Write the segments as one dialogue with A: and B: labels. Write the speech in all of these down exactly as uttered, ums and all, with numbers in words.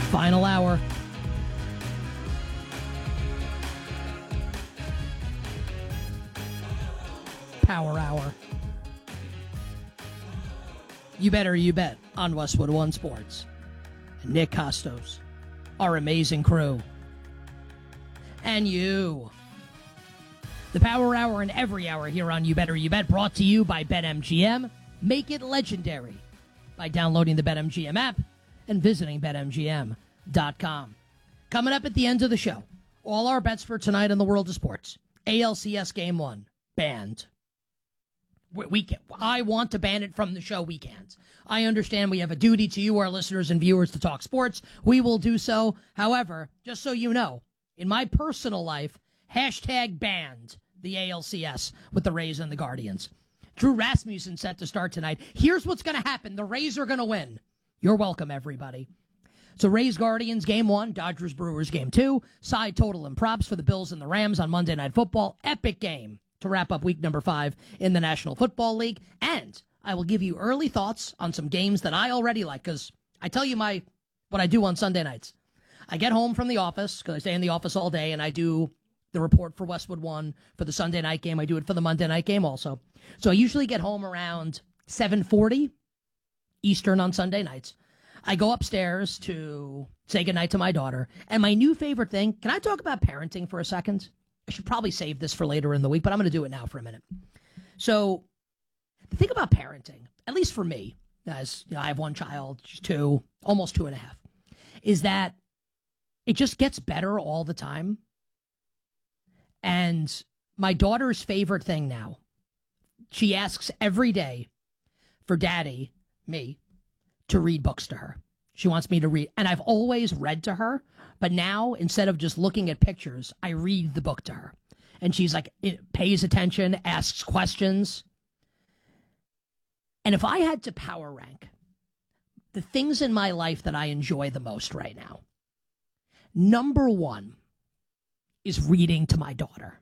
A: Final hour. Power hour. You better, you bet on Westwood One Sports. Nick Costos, our amazing crew, and you. The Power Hour and every hour here on You Better You Bet, brought to you by BetMGM. Make it legendary by downloading the BetMGM app and visiting bet M G M dot com. Coming up at the end of the show, all our bets for tonight in the world of sports. A L C S Game one, banned. We, we can, I want to ban it from the show. We can't. I understand we have a duty to you, our listeners and viewers, to talk sports. We will do so. However, just so you know, in my personal life, hashtag banned the A L C S with the Rays and the Guardians. Drew Rasmussen set to start tonight. Here's what's going to happen. The Rays are going to win. You're welcome, everybody. So Rays Guardians game one, Dodgers Brewers game two, side total and props for the Bills and the Rams on Monday Night Football. Epic game to wrap up week number five in the National Football League. And I will give you early thoughts on some games that I already like, because I tell you my what I do on Sunday nights. I get home from the office, because I stay in the office all day, and I do the report for Westwood One for the Sunday night game. I do it for the Monday night game also. So I usually get home around seven forty Eastern on Sunday nights. I go upstairs to say goodnight to my daughter. And my new favorite thing, can I talk about parenting for a second? I should probably save this for later in the week, but I'm going to do it now for a minute. So the thing about parenting, at least for me, as you know, I have one child, she's two, almost two and a half, is that it just gets better all the time. And my daughter's favorite thing now, she asks every day for daddy, me, to read books to her. She wants me to read. And I've always read to her, but now instead of just looking at pictures, I read the book to her. And she's like, it pays attention, asks questions. And if I had to power rank the things in my life that I enjoy the most right now, number one is reading to my daughter.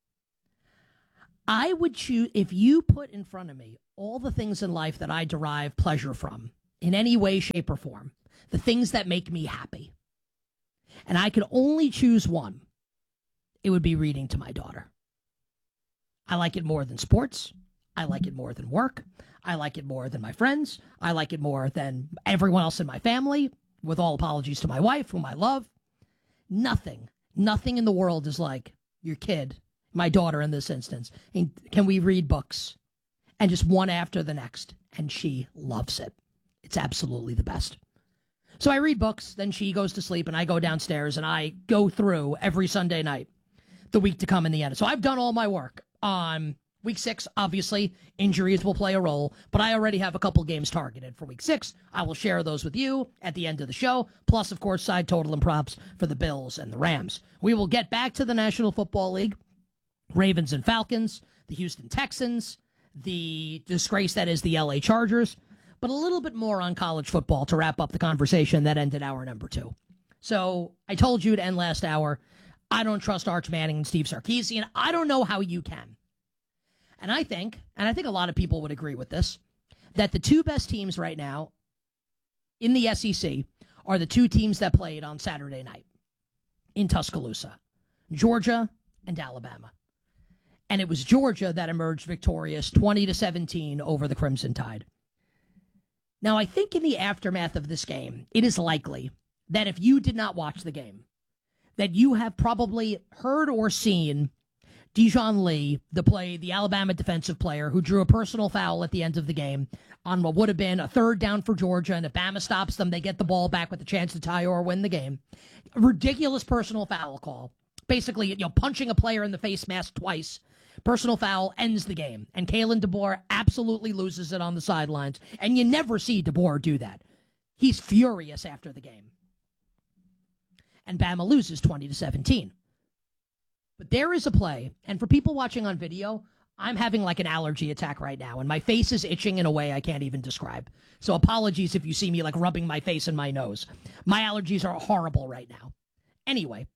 A: I would choose, if you put in front of me all the things in life that I derive pleasure from, in any way, shape, or form, the things that make me happy, and I could only choose one, it would be reading to my daughter. I like it more than sports. I like it more than work. I like it more than my friends. I like it more than everyone else in my family, with all apologies to my wife, whom I love. Nothing, nothing in the world is like your kid, my daughter in this instance. And can we read books? And just one after the next. And she loves it. It's absolutely the best. So I read books, then she goes to sleep, and I go downstairs, and I go through every Sunday night, the week to come in the end. So I've done all my work on week six. Obviously, injuries will play a role, but I already have a couple games targeted for week six. I will share those with you at the end of the show, plus, of course, side total and props for the Bills and the Rams. We will get back to the National Football League, Ravens and Falcons, the Houston Texans, the disgrace that is the L A Chargers, but a little bit more on college football to wrap up the conversation that ended hour number two. So I told you to end last hour, I don't trust Arch Manning and Steve Sarkisian. I don't know how you can. And I think, and I think a lot of people would agree with this, that the two best teams right now in the S E C are the two teams that played on Saturday night in Tuscaloosa, Georgia and Alabama. And it was Georgia that emerged victorious twenty to seventeen over the Crimson Tide. Now, I think in the aftermath of this game, it is likely that if you did not watch the game, that you have probably heard or seen Dijon Lee, the play, the Alabama defensive player who drew a personal foul at the end of the game on what would have been a third down for Georgia, and if Bama stops them, they get the ball back with a chance to tie or win the game. A ridiculous personal foul call. Basically, you know, punching a player in the face mask twice. Personal foul ends the game, and Kalen DeBoer absolutely loses it on the sidelines, and you never see DeBoer do that. He's furious after the game. And Bama loses twenty to seventeen. But there is a play, and for people watching on video, I'm having like an allergy attack right now, and my face is itching in a way I can't even describe. So apologies if you see me like rubbing my face and my nose. My allergies are horrible right now. Anyway,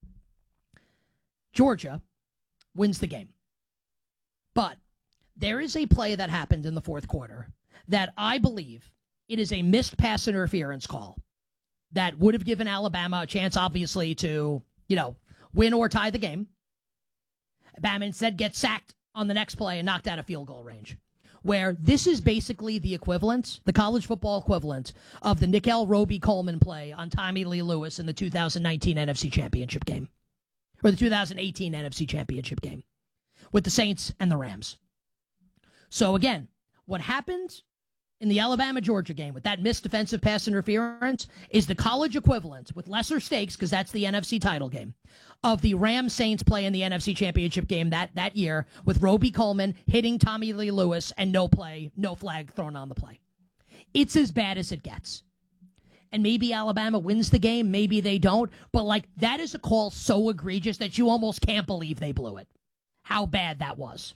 A: Georgia wins the game. But there is a play that happened in the fourth quarter that I believe it is a missed pass interference call. that would have given Alabama a chance, obviously, to, you know, win or tie the game. Bama instead gets sacked on the next play and knocked out of field goal range. Where this is basically the equivalent, the college football equivalent, of the Nickel Roby-Coleman play on Tommy Lee Lewis in the two thousand nineteen N F C Championship game. Or the two thousand eighteen N F C Championship game with the Saints and the Rams. So again, what happened in the Alabama-Georgia game with that missed defensive pass interference is the college equivalent, with lesser stakes, because that's the N F C title game, of the Rams-Saints play in the N F C Championship game that, that year with Roby-Coleman hitting Tommy Lee Lewis and no play, no flag thrown on the play. It's as bad as it gets. And maybe Alabama wins the game, maybe they don't, but like that is a call so egregious that you almost can't believe they blew it. How bad that was.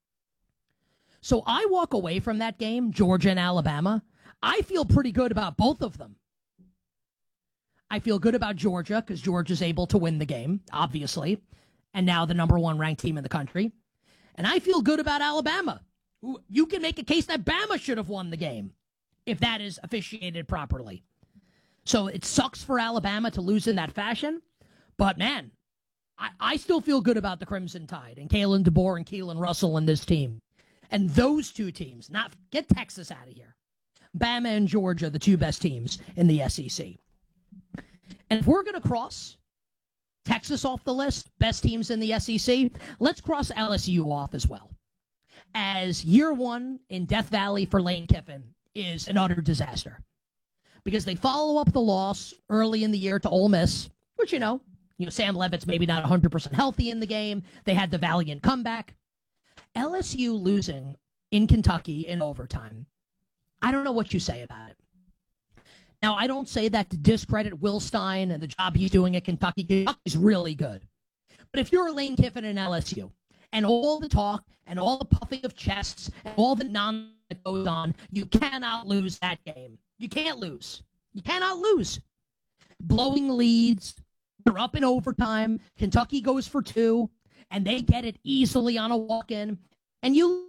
A: So I walk away from that game, Georgia and Alabama. I feel pretty good about both of them. I feel good about Georgia because Georgia's able to win the game, obviously, and now the number one ranked team in the country. And I feel good about Alabama. You can make a case that Bama should have won the game if that is officiated properly. So it sucks for Alabama to lose in that fashion, but man, I, I still feel good about the Crimson Tide and Kalen DeBoer and Keelan Russell and this team. And those two teams, not get Texas out of here. Bama and Georgia, the two best teams in the S E C. And if we're going to cross Texas off the list, best teams in the S E C, let's cross L S U off as well. As year one in Death Valley for Lane Kiffin is an utter disaster. Because they follow up the loss early in the year to Ole Miss, which, you know, you know, Sam Levitt's maybe not one hundred percent healthy in the game. They had the valiant comeback. L S U losing in Kentucky in overtime. I don't know what you say about it. Now, I don't say that to discredit Will Stein and the job he's doing at Kentucky. Kentucky's really good. But if you're Lane Kiffin and L S U, and all the talk and all the puffing of chests and all the nonsense that goes on, you cannot lose that game. You can't lose. You cannot lose. Blowing leads. They're up in overtime. Kentucky goes for two. And they get it easily on a walk-in. And you,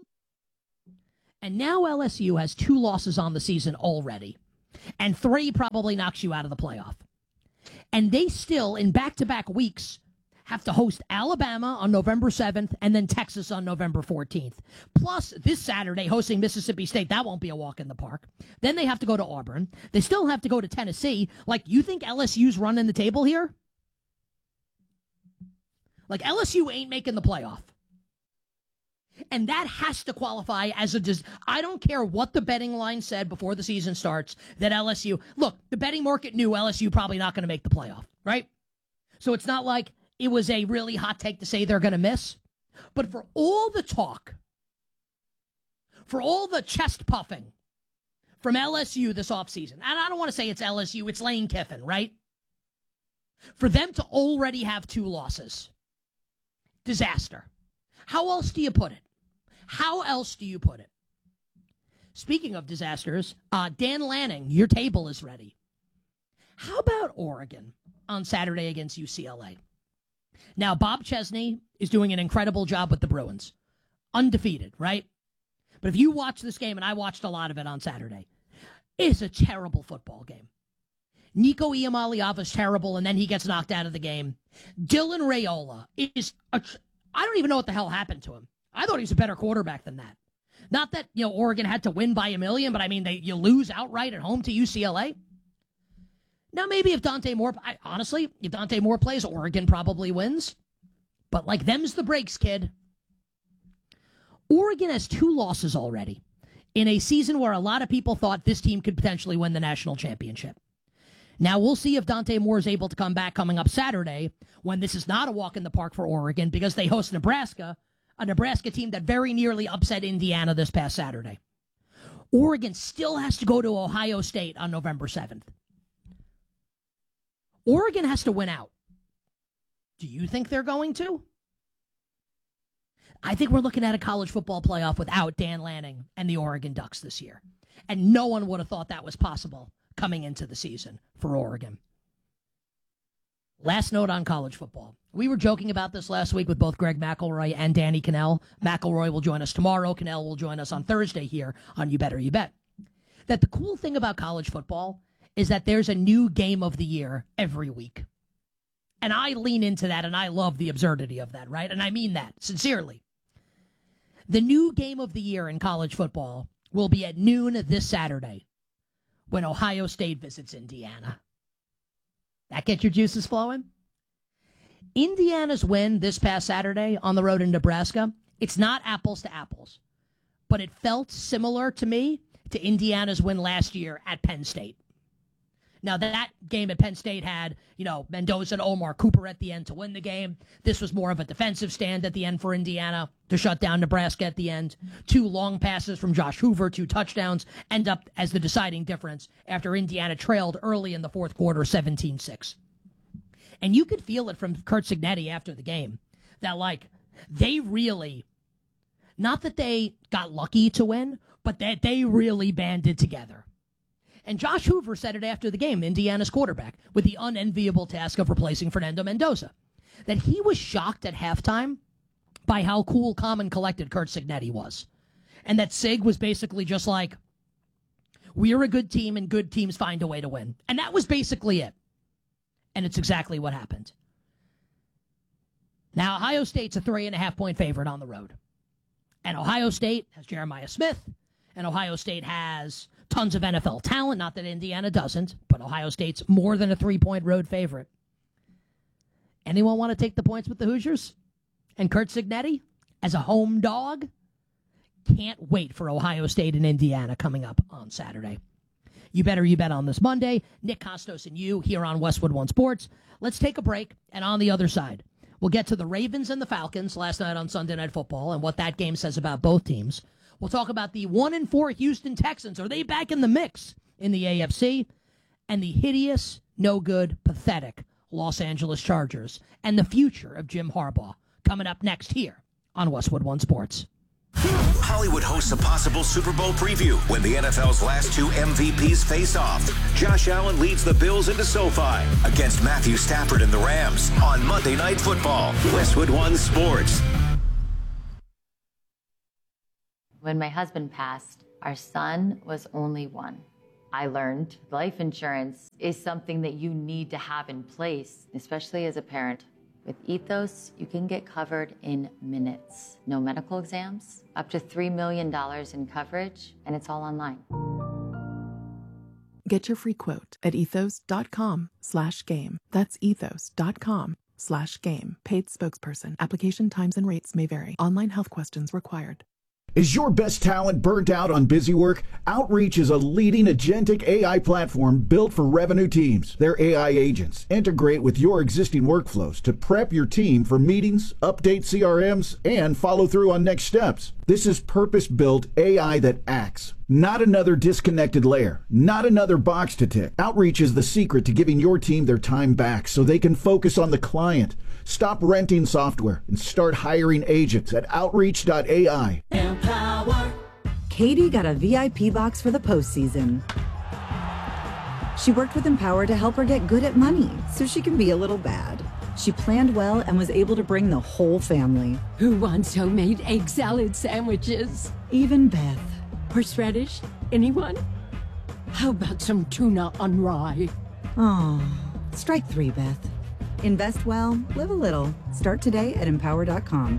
A: and now L S U has two losses on the season already. And three probably knocks you out of the playoff. And they still, in back-to-back weeks, have to host Alabama on November seventh and then Texas on November fourteenth. Plus, this Saturday, hosting Mississippi State. That won't be a walk in the park. Then they have to go to Auburn. They still have to go to Tennessee. Like, you think L S U's running the table here? Like, L S U ain't making the playoff. And that has to qualify as a... Dis- I don't care what the betting line said before the season starts, that L S U... Look, the betting market knew L S U probably not going to make the playoff, right? So it's not like it was a really hot take to say they're going to miss. But for all the talk, for all the chest puffing from L S U this offseason, and I don't want to say it's L S U, it's Lane Kiffin, right? For them to already have two losses... Disaster. How else do you put it? How else do you put it? Speaking of disasters, uh, Dan Lanning, your table is ready. How about Oregon on Saturday against U C L A? Now, Bob Chesney is doing an incredible job with the Bruins. Undefeated, right? But if you watch this game, and I watched a lot of it on Saturday, it's a terrible football game. Nico Iamaleava's terrible, and then he gets knocked out of the game. Dylan Raiola is a, I don't even know what the hell happened to him. I thought he was a better quarterback than that. Not that, you know, Oregon had to win by a million, but I mean, they you lose outright at home to U C L A. Now, maybe if Dante Moore, I, honestly, if Dante Moore plays, Oregon probably wins. But like, them's the breaks, kid. Oregon has two losses already in a season where a lot of people thought this team could potentially win the national championship. Now, we'll see if Dante Moore is able to come back coming up Saturday when this is not a walk in the park for Oregon because they host Nebraska, a Nebraska team that very nearly upset Indiana this past Saturday. Oregon still has to go to Ohio State on November seventh. Oregon has to win out. Do you think they're going to? I think we're looking at a college football playoff without Dan Lanning and the Oregon Ducks this year. And no one would have thought that was possible coming into the season for Oregon. Last note on college football. We were joking about this last week with both Greg McElroy and Danny Cannell. McElroy will join us tomorrow. Cannell will join us on Thursday here on You Better You Bet. That the cool thing about college football is that there's a new game of the year every week. And I lean into that, and I love the absurdity of that, right? And I mean that sincerely. The new game of the year in college football will be at noon this Saturday when Ohio State visits Indiana. That get your juices flowing? Indiana's win this past Saturday on the road in Nebraska, it's not apples to apples, but it felt similar to me to Indiana's win last year at Penn State. Now, that game at Penn State had, you know, Mendoza and Omar Cooper at the end to win the game. This was more of a defensive stand at the end for Indiana to shut down Nebraska at the end. Two long passes from Josh Hoover, two touchdowns, end up as the deciding difference after Indiana trailed early in the fourth quarter, seventeen six. And you could feel it from Curt Cignetti after the game that, like, they really, not that they got lucky to win, but that they really banded together. And Josh Hoover said it after the game, Indiana's quarterback, with the unenviable task of replacing Fernando Mendoza, that he was shocked at halftime by how cool, calm, and collected Curt Cignetti was. And that Sig was basically just like, we're a good team and good teams find a way to win. And that was basically it. And it's exactly what happened. Now, Ohio State's a three and a half point favorite on the road. And Ohio State has Jeremiah Smith. And Ohio State has tons of N F L talent. Not that Indiana doesn't, but Ohio State's more than a three-point road favorite. Anyone want to take the points with the Hoosiers? And Curt Cignetti, as a home dog, can't wait for Ohio State and Indiana coming up on Saturday. You better you bet on this Monday. Nick Kostos and you here on Westwood One Sports. Let's take a break, and on the other side, we'll get to the Ravens and the Falcons last night on Sunday Night Football and what that game says about both teams. We'll talk about the one and four Houston Texans. Are they back in the mix in the A F C? And the hideous, no good, pathetic Los Angeles Chargers and the future of Jim Harbaugh coming up next here on Westwood One Sports.
B: Hollywood hosts a possible Super Bowl preview when the N F L's last two M V Ps face off. Josh Allen leads the Bills into SoFi against Matthew Stafford and the Rams on Monday Night Football. Westwood One Sports.
C: When my husband passed, our son was only one. I learned life insurance is something that you need to have in place, especially as a parent. With Ethos, you can get covered in minutes. No medical exams, up to three million dollars in coverage, and it's all online.
D: Get your free quote at ethos.com slash game. That's ethos.com slash game. Paid spokesperson. Application times and rates may vary. Online health questions required.
E: Is your best talent burnt out on busy work? Outreach is a leading agentic A I platform built for revenue teams. Their A I agents integrate with your existing workflows to prep your team for meetings, update C R Ms, and follow through on next steps. This is purpose-built A I that acts, not another disconnected layer, not another box to tick. Outreach is the secret to giving your team their time back so they can focus on the client. Stop renting software and start hiring agents at outreach dot A I.
F: Empower. Katie got a V I P box for the postseason. She worked with Empower to help her get good at money so she can be a little bad. She planned well and was able to bring the whole family.
G: Who wants homemade egg salad sandwiches?
F: Even Beth.
G: Horseradish? Anyone? How about some tuna on rye?
F: Oh, strike three, Beth. Invest well, live a little. Start today at empower dot com.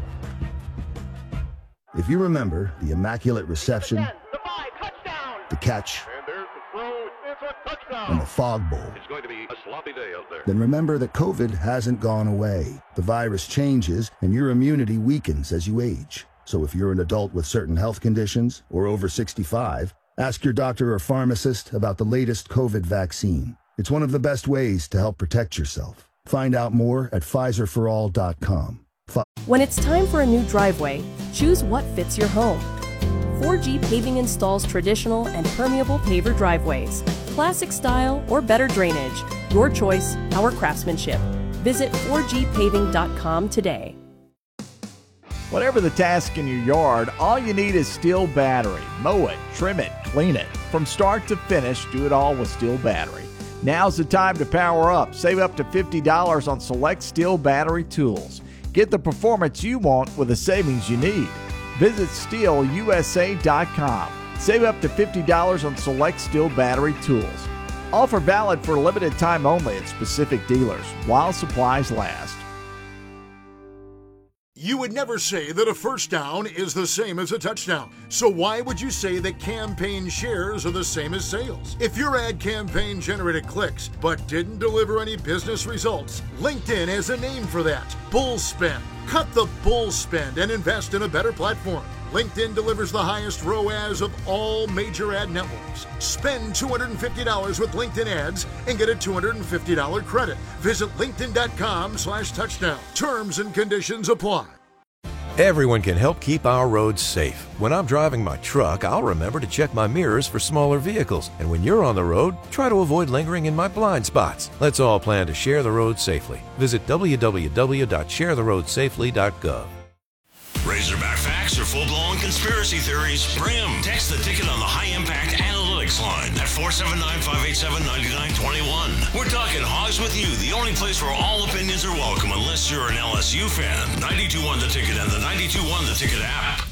H: If you remember the Immaculate Reception,
I: the, five, touchdown.
H: the catch,
I: and there's the throw, it's a touchdown.
H: and the Fog Bowl,
I: It's going to be a sloppy day out there.
H: then remember that COVID hasn't gone away. The virus changes, and your immunity weakens as you age. So if you're an adult with certain health conditions or over sixty-five, ask your doctor or pharmacist about the latest COVID vaccine. It's one of the best ways to help protect yourself. Find out more at Pfizer for all dot com.
J: When it's time for a new driveway, choose what fits your home. four G Paving installs traditional and permeable paver driveways, classic style or better drainage. Your choice, our craftsmanship. Visit four G paving dot com today.
K: Whatever the task in your yard, all you need is Steel Battery. Mow it, trim it, clean it. From start to finish, do it all with Steel Battery. Now's the time to power up. Save up to fifty dollars on select Steel Battery tools. Get the performance you want with the savings you need. Visit steel u s a dot com. Save up to fifty dollars on select Steel Battery tools. Offer valid for a limited time only at specific dealers while supplies last.
L: You would never say that a first down is the same as a touchdown. So why would you say that campaign shares are the same as sales? If your ad campaign generated clicks but didn't deliver any business results, LinkedIn has a name for that: bull spend. Cut the bull spend and invest in a better platform. LinkedIn delivers the highest R O A S of all major ad networks. Spend two hundred fifty dollars with LinkedIn ads and get a two hundred fifty dollars credit. Visit linkedin.com slash touchdown. Terms and conditions apply.
M: Everyone can help keep our roads safe. When I'm driving my truck, I'll remember to check my mirrors for smaller vehicles. And when you're on the road, try to avoid lingering in my blind spots. Let's all plan to share the road safely. Visit w w w dot share the road safely dot gov.
N: Razorback facts or full-blown conspiracy theories? Bring them. Text the ticket on the high-impact analytics line at four seven nine, five eight seven, nine nine two one. We're talking Hogs with You, the only place where all opinions are welcome unless you're an L S U fan. ninety-two point one The Ticket and the ninety-two point one The Ticket app.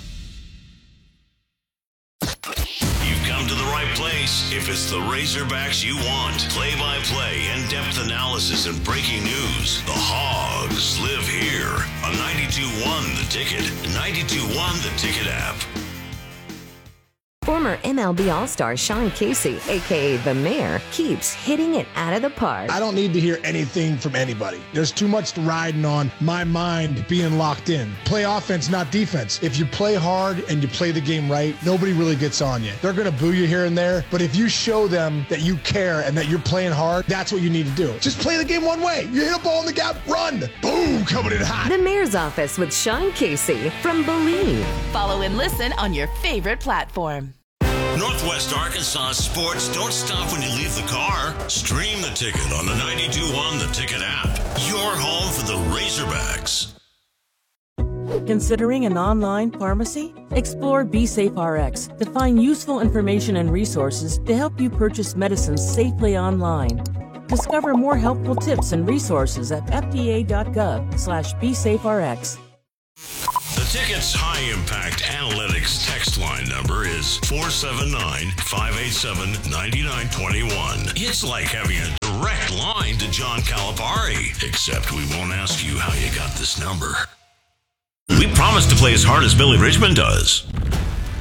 N: You've come to the right place if it's the Razorbacks you want. Play-by-play, in-depth analysis, and breaking news. The Hogs live here on ninety-two point one The Ticket, ninety-two point one The Ticket app.
O: Former M L B All-Star Sean Casey, a k a. The Mayor, keeps hitting it out of the park.
P: I don't need to hear anything from anybody. There's too much riding on my mind being locked in. Play offense, not defense. If you play hard and you play the game right, nobody really gets on you. They're going to boo you here and there, but if you show them that you care and that you're playing hard, that's what you need to do. Just play the game one way. You hit a ball in the gap, run. Boom, coming in hot.
O: The Mayor's Office with Sean Casey from Believe.
Q: Follow and listen on your favorite platform.
N: Northwest Arkansas sports don't stop when you leave the car. Stream The Ticket on the ninety-two point one The Ticket app. Your home for the Razorbacks.
R: Considering an online pharmacy? Explore BeSafeRx to find useful information and resources to help you purchase medicines safely online. Discover more helpful tips and resources at f d a dot gov slash BeSafeRx.
N: The Ticket's high-impact analytics text line number is four seven nine, five eight seven, nine nine two one. It's like having a direct line to John Calipari, except we won't ask you how you got this number. We promise to play as hard as Billy Richmond does.